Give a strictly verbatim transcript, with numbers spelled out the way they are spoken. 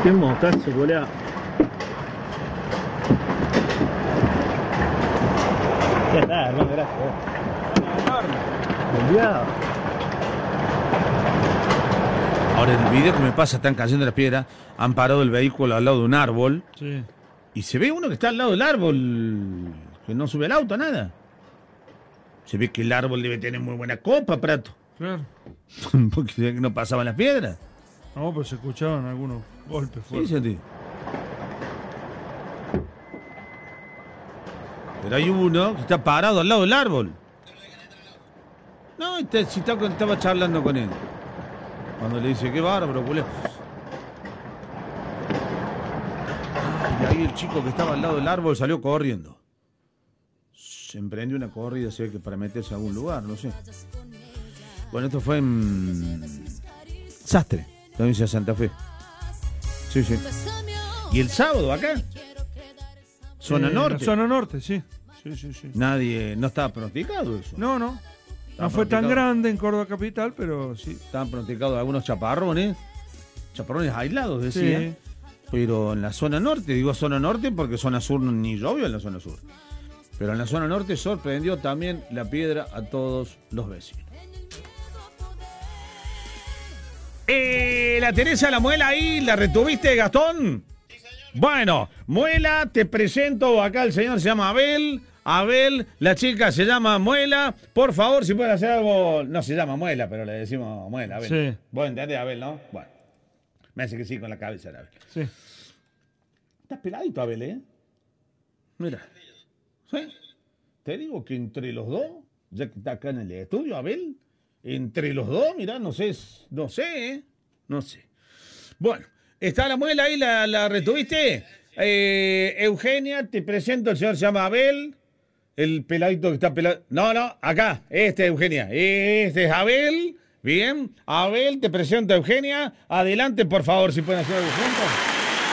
Qué mocazo, goleado. Ya está, hermano, gracias. Goleado. Ahora, en el video que me pasa, están cayendo las piedras, han parado el vehículo al lado de un árbol. Sí. Y se ve uno que está al lado del árbol, que no sube al auto, nada. Se ve que el árbol debe tener muy buena copa, Prato. Claro. Porque no pasaban las piedras. No, pues se escuchaban algunos golpes Sí, fuertes. Santi. Pero hay uno que está parado al lado del árbol. No, este, si está- estaba charlando con él. Cuando le dice, qué bárbaro, culé. Y ahí el chico que estaba al lado del árbol salió corriendo. Se emprendió una corrida, se ve que para meterse a algún lugar, no sé. Bueno, esto fue en Sastre, provincia de Santa Fe. Sí, sí. Y el sábado acá, zona Eh, norte. Zona norte, sí. Sí, sí, sí. Nadie, no estaba pronosticado eso. No, no. Estaba No fue tan pronosticado. grande en Córdoba capital, pero sí. Estaban pronosticados algunos chaparrones, chaparrones aislados, decía. Sí. Pero en la zona norte, digo zona norte porque zona sur no- ni llovió en la zona sur. Pero en la zona norte sorprendió también la piedra a todos los vecinos. Eh, la Teresa, la muela ahí, ¿la retuviste, Gastón? Sí, señor. Bueno, muela, te presento acá, el señor se llama Abel. Abel, la chica se llama Muela. Por favor, si pueden hacer algo. No se llama Muela, pero le decimos Muela, Abel. Sí. Vos entendés, Abel, ¿no? Bueno, me hace que sí con la cabeza, Abel. Sí. Estás peladito, Abel, ¿eh? Mira. ¿Sí? Te digo que entre los dos, ya que está acá en el estudio, Abel, entre los dos, mirá, no sé, no sé, ¿eh? No sé. Bueno, está la muela ahí, la, la retuviste. Eh, Eugenia, te presento, el señor se llama Abel. El peladito que está pelado. No, no, acá, este es Eugenia. Este es Abel. Bien. Abel, te presento a Eugenia. Adelante, por favor, si pueden hacer algo juntos.